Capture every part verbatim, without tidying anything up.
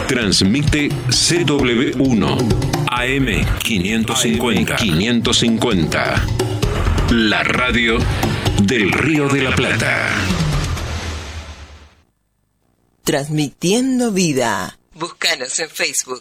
Transmite C W uno A M quinientos cincuenta. quinientos cincuenta. La radio del Río de la Plata. Transmitiendo vida. Búscanos en Facebook.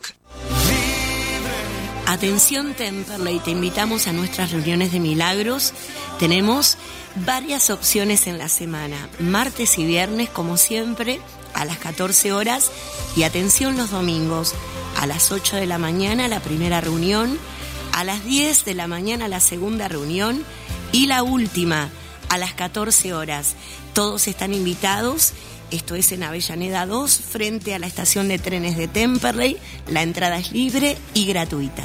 Atención Temperley, te invitamos a nuestras reuniones de milagros. Tenemos varias opciones en la semana, martes y viernes como siempre a las catorce horas, y atención los domingos a las ocho de la mañana la primera reunión, a las diez de la mañana la segunda reunión y la última a las catorce horas. Todos están invitados. Esto es en Avellaneda dos, frente a la estación de trenes de Temperley. La entrada es libre y gratuita.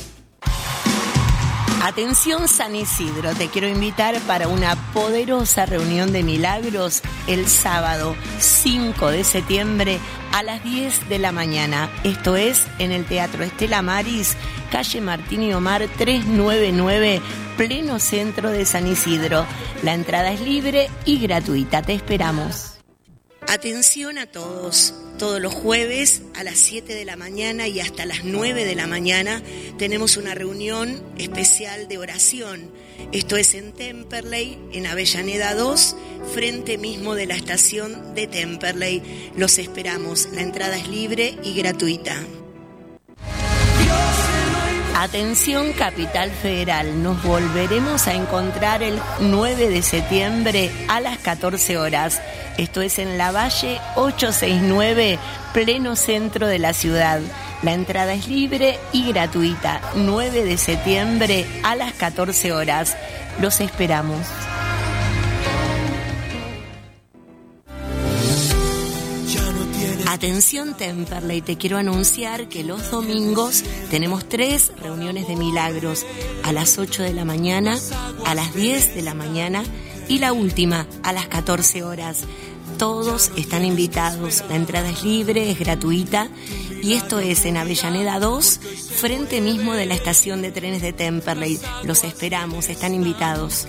Atención San Isidro, te quiero invitar para una poderosa reunión de milagros el sábado cinco de septiembre a las diez de la mañana. Esto es en el Teatro Estela Maris, calle Martín y Omar trescientos noventa y nueve, pleno centro de San Isidro. La entrada es libre y gratuita, te esperamos. Atención a todos, todos los jueves a las siete de la mañana y hasta las nueve de la mañana tenemos una reunión especial de oración. Esto es en Temperley, en Avellaneda dos, frente mismo de la estación de Temperley. Los esperamos, la entrada es libre y gratuita. Atención Capital Federal, nos volveremos a encontrar el nueve de septiembre a las catorce horas. Esto es en La Valle ochocientos sesenta y nueve, pleno centro de la ciudad. La entrada es libre y gratuita. nueve de septiembre a las catorce horas. Los esperamos. Atención Temperley, te quiero anunciar que los domingos tenemos tres reuniones de milagros, a las ocho de la mañana, a las diez de la mañana y la última a las catorce horas. Todos están invitados, la entrada es libre, es gratuita, y esto es en Avellaneda dos, frente mismo de la estación de trenes de Temperley. Los esperamos, están invitados.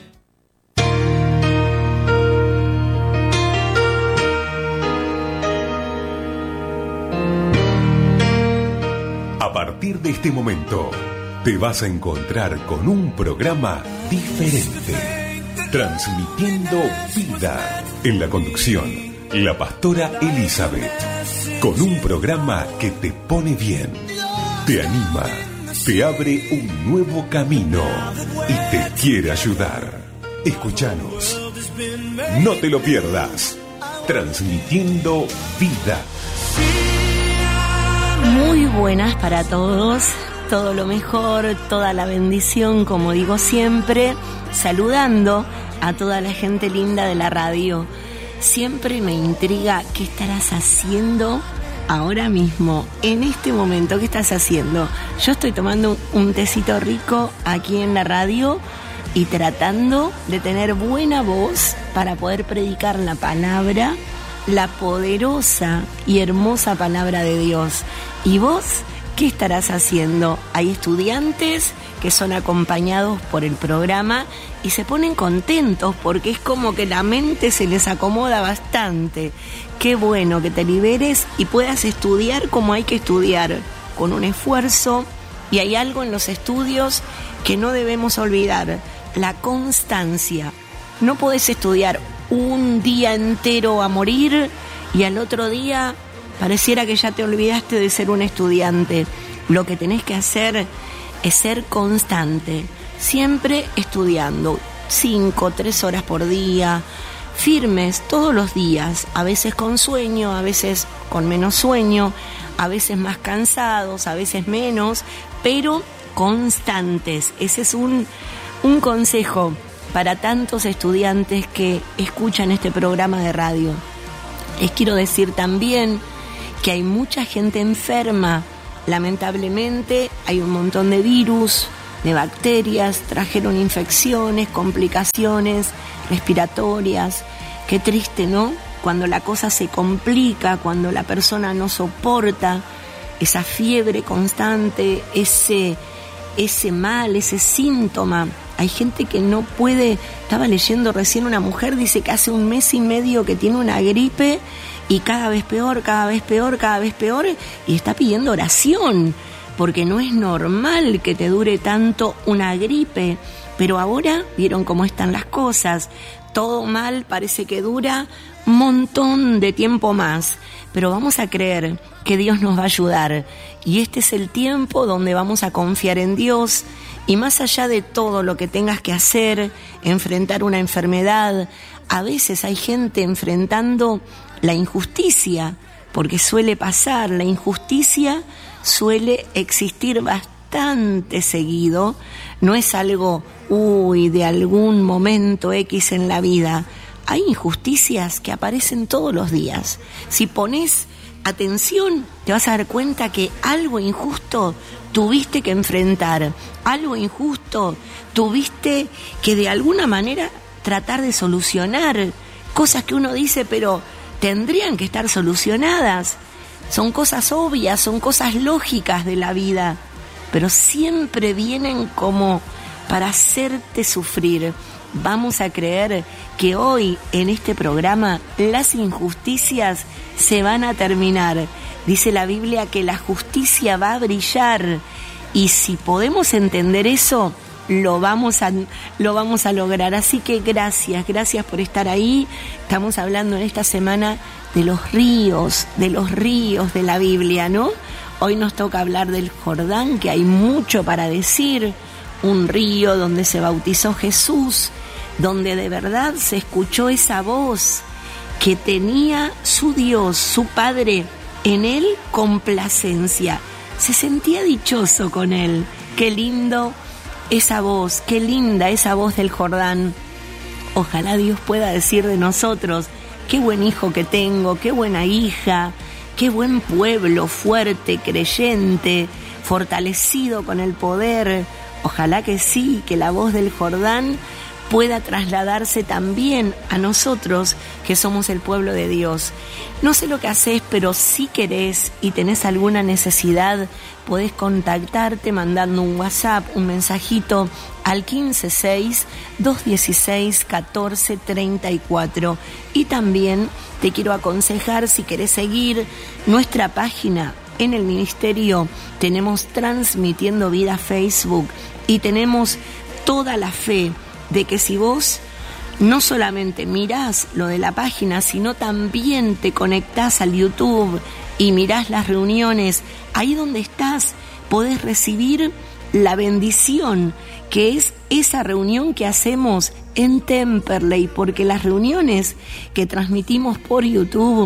A partir de este momento, te vas a encontrar con un programa diferente, transmitiendo vida. En la conducción, la pastora Elizabeth, con un programa que te pone bien, te anima, te abre un nuevo camino y te quiere ayudar. Escúchanos, no te lo pierdas, transmitiendo vida. Muy buenas para todos, todo lo mejor, toda la bendición, como digo siempre, saludando a toda la gente linda de la radio. Siempre me intriga qué estarás haciendo ahora mismo, en este momento. ¿Qué estás haciendo? Yo estoy tomando un tecito rico aquí en la radio y tratando de tener buena voz para poder predicar la palabra, la poderosa y hermosa palabra de Dios. ¿Y vos qué estarás haciendo? Hay estudiantes que son acompañados por el programa y se ponen contentos porque es como que la mente se les acomoda bastante. Qué bueno que te liberes y puedas estudiar como hay que estudiar, con un esfuerzo. Y hay algo en los estudios que no debemos olvidar: la constancia. No podés estudiar un día entero a morir y al otro día pareciera que ya te olvidaste de ser un estudiante. Lo que tenés que hacer es ser constante, siempre estudiando, cinco, tres horas por día, firmes todos los días, a veces con sueño, a veces con menos sueño, a veces más cansados, a veces menos, pero constantes. Ese es un, un consejo para tantos estudiantes que escuchan este programa de radio. Les quiero decir también que hay mucha gente enferma. Lamentablemente hay un montón de virus, de bacterias, trajeron infecciones, complicaciones respiratorias. Qué triste, ¿no? Cuando la cosa se complica, cuando la persona no soporta esa fiebre constante, ese, ese mal, ese síntoma. Hay gente que no puede. Estaba leyendo recién, una mujer dice que hace un mes y medio que tiene una gripe y cada vez peor, cada vez peor, cada vez peor, y está pidiendo oración, porque no es normal que te dure tanto una gripe. Pero ahora vieron cómo están las cosas, todo mal, parece que dura un montón de tiempo más, pero vamos a creer que Dios nos va a ayudar, y este es el tiempo donde vamos a confiar en Dios, y más allá de todo lo que tengas que hacer, enfrentar una enfermedad, a veces hay gente enfrentando la injusticia, porque suele pasar, la injusticia suele existir bastante seguido, no es algo, uy, de algún momento X en la vida. Hay injusticias que aparecen todos los días. Si pones atención, te vas a dar cuenta que algo injusto tuviste que enfrentar, algo injusto tuviste que de alguna manera tratar de solucionar, cosas que uno dice, pero tendrían que estar solucionadas. Son cosas obvias, son cosas lógicas de la vida, pero siempre vienen como para hacerte sufrir. Vamos a creer que hoy en este programa las injusticias se van a terminar. Dice la Biblia que la justicia va a brillar, y si podemos entender eso, lo vamos a, lo vamos a lograr. Así que gracias, gracias por estar ahí. Estamos hablando en esta semana de los ríos, de los ríos de la Biblia, ¿no? Hoy nos toca hablar del Jordán, que hay mucho para decir. Un río donde se bautizó Jesús, donde de verdad se escuchó esa voz que tenía su Dios, su Padre, en él complacencia. Se sentía dichoso con él. Qué lindo esa voz, qué linda esa voz del Jordán. Ojalá Dios pueda decir de nosotros: qué buen hijo que tengo, qué buena hija, qué buen pueblo, fuerte, creyente, fortalecido con el poder. Ojalá que sí, que la voz del Jordán pueda trasladarse también a nosotros, que somos el pueblo de Dios. No sé lo que haces, pero si querés y tenés alguna necesidad, podés contactarte mandando un WhatsApp, un mensajito al quince seis, dos dieciséis, catorce treinta y cuatro. Y también te quiero aconsejar, si querés seguir nuestra página en el ministerio, tenemos Transmitiendo Vida Facebook, y tenemos toda la fe de que si vos no solamente mirás lo de la página, sino también te conectás al YouTube y mirás las reuniones, ahí donde estás podés recibir la bendición que es esa reunión que hacemos en Temperley, porque las reuniones que transmitimos por YouTube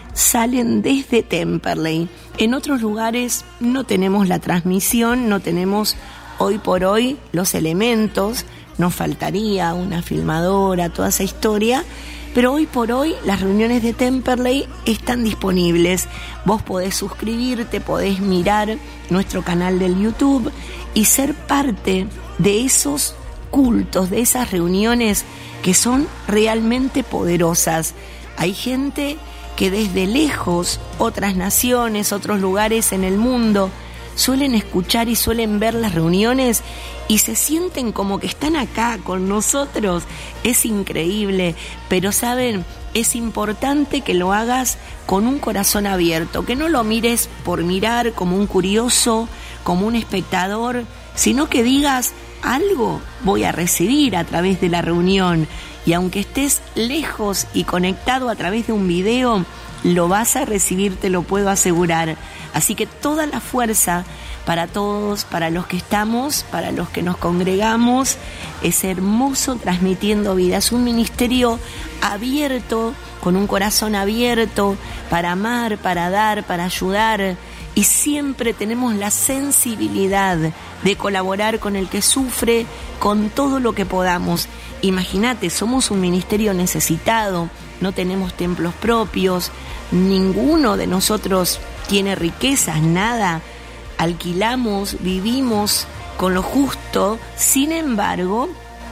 salen desde Temperley. En otros lugares no tenemos la transmisión, no tenemos hoy por hoy los elementos, nos faltaría una filmadora, toda esa historia, pero hoy por hoy las reuniones de Temperley están disponibles. Vos podés suscribirte, podés mirar nuestro canal del YouTube y ser parte de esos cultos, de esas reuniones que son realmente poderosas. Hay gente que desde lejos, otras naciones, otros lugares en el mundo, suelen escuchar y suelen ver las reuniones y se sienten como que están acá con nosotros. Es increíble, pero saben, es importante que lo hagas con un corazón abierto, que no lo mires por mirar como un curioso, como un espectador, sino que digas: algo voy a recibir a través de la reunión, y aunque estés lejos y conectado a través de un video, lo vas a recibir, te lo puedo asegurar. Así que toda la fuerza para todos, para los que estamos, para los que nos congregamos. Es hermoso Transmitiendo Vida, es un ministerio abierto, con un corazón abierto, para amar, para dar, para ayudar, y siempre tenemos la sensibilidad de colaborar con el que sufre, con todo lo que podamos. Imagínate, somos un ministerio necesitado, no tenemos templos propios, ninguno de nosotros tiene riquezas, nada, alquilamos, vivimos con lo justo. Sin embargo,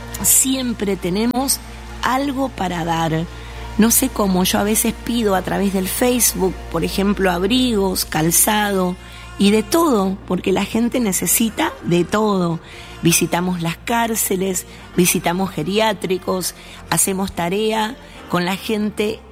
siempre tenemos algo para dar. No sé cómo, yo a veces pido a través del Facebook, por ejemplo, abrigos, calzado y de todo, porque la gente necesita de todo. Visitamos las cárceles, visitamos geriátricos, hacemos tarea con la gente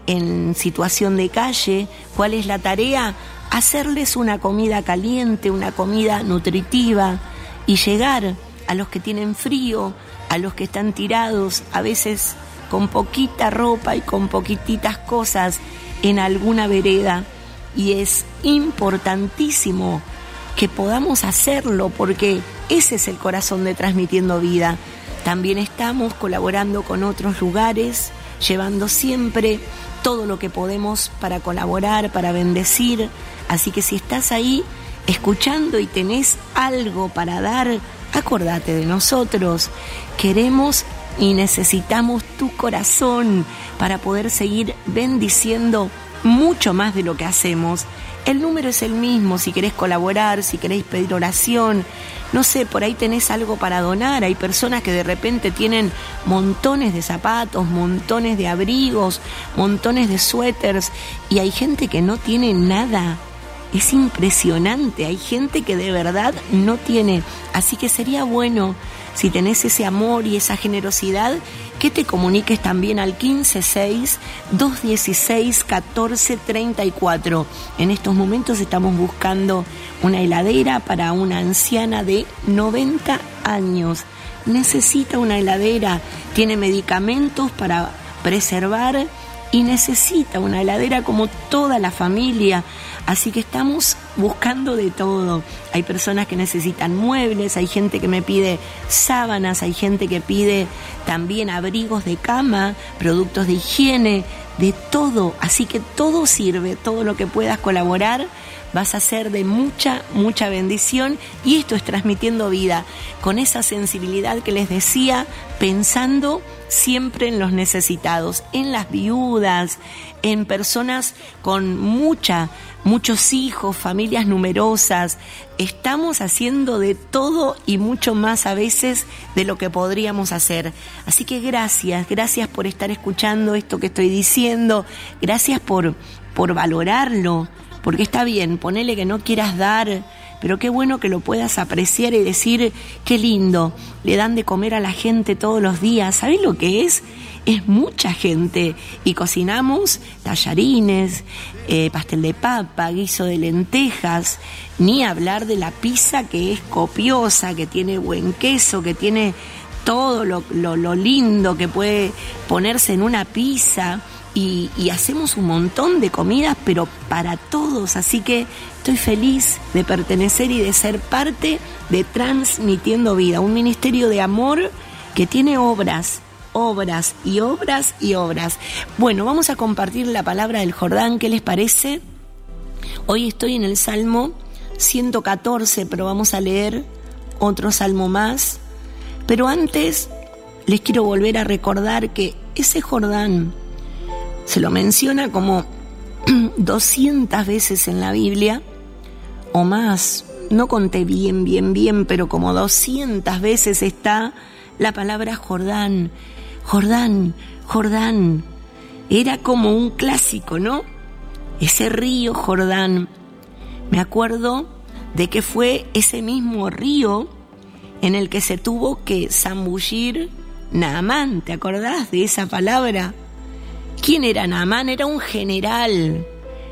en situación de calle, ¿cuál es la tarea? Hacerles una comida caliente, una comida nutritiva y llegar a los que tienen frío, a los que están tirados, a veces con poquita ropa y con poquititas cosas en alguna vereda. Y es importantísimo que podamos hacerlo, porque ese es el corazón de Transmitiendo Vida. También estamos colaborando con otros lugares, llevando siempre todo lo que podemos para colaborar, para bendecir. Así que si estás ahí escuchando y tenés algo para dar, acordate de nosotros. Queremos y necesitamos tu corazón para poder seguir bendiciendo mucho más de lo que hacemos. El número es el mismo, si querés colaborar, si querés pedir oración, no sé, por ahí tenés algo para donar. Hay personas que de repente tienen montones de zapatos, montones de abrigos, montones de suéteres, y hay gente que no tiene nada. Es impresionante, hay gente que de verdad no tiene. Así que sería bueno, si tenés ese amor y esa generosidad, que te comuniques también al quince seis, dos dieciséis, catorce treinta y cuatro. En estos momentos estamos buscando una heladera para una anciana de noventa años. Necesita una heladera, tiene medicamentos para preservar y necesita una heladera como toda la familia. Así que estamos buscando de todo. Hay personas que necesitan muebles, hay gente que me pide sábanas, hay gente que pide también abrigos de cama, productos de higiene, de todo. Así que todo sirve, todo lo que puedas colaborar vas a ser de mucha, mucha bendición. Y esto es Transmitiendo Vida, con esa sensibilidad que les decía, pensando siempre en los necesitados, en las viudas, en personas con mucha, muchos hijos, familias numerosas. Estamos haciendo de todo y mucho más a veces de lo que podríamos hacer. Así que gracias, gracias por estar escuchando esto que estoy diciendo, gracias por, por valorarlo, porque está bien, ponele que no quieras dar, pero qué bueno que lo puedas apreciar y decir, qué lindo, le dan de comer a la gente todos los días. ¿Sabés lo que es? Es mucha gente. Y cocinamos tallarines, eh, pastel de papa, guiso de lentejas, ni hablar de la pizza, que es copiosa, que tiene buen queso, que tiene todo lo, lo, lo lindo que puede ponerse en una pizza. Y, y hacemos un montón de comidas, pero para todos. Así que estoy feliz de pertenecer y de ser parte de Transmitiendo Vida, un ministerio de amor que tiene obras, obras y obras y obras. Bueno, vamos a compartir la palabra del Jordán. ¿Qué les parece? Hoy estoy en el Salmo ciento catorce, pero vamos a leer otro salmo más. Pero antes les quiero volver a recordar que ese Jordán se lo menciona como doscientas veces en la Biblia, o más, no conté bien, bien, bien, pero como doscientas veces está la palabra Jordán, Jordán, Jordán. Era como un clásico, ¿no? Ese río Jordán. Me acuerdo de que fue ese mismo río en el que se tuvo que zambullir Naamán. ¿Te acordás de esa palabra? ¿Quién era Naamán? Era un general,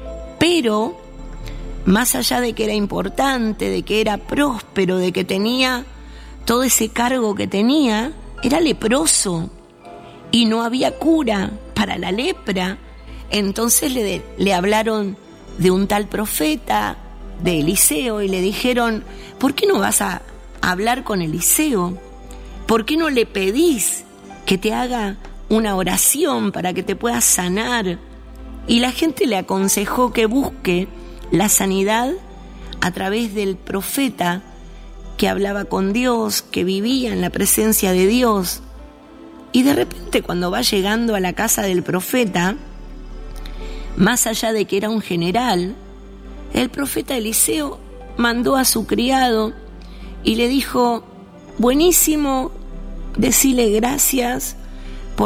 pero más allá de que era importante, de que era próspero, de que tenía todo ese cargo que tenía, era leproso y no había cura para la lepra. Entonces le, le hablaron de un tal profeta, de Eliseo, y le dijeron, ¿por qué no vas a hablar con Eliseo? ¿Por qué no le pedís que te haga una oración para que te puedas sanar? Y la gente le aconsejó que busque la sanidad a través del profeta que hablaba con Dios, que vivía en la presencia de Dios. Y de repente, cuando va llegando a la casa del profeta, más allá de que era un general, el profeta Eliseo mandó a su criado y le dijo, buenísimo, decile gracias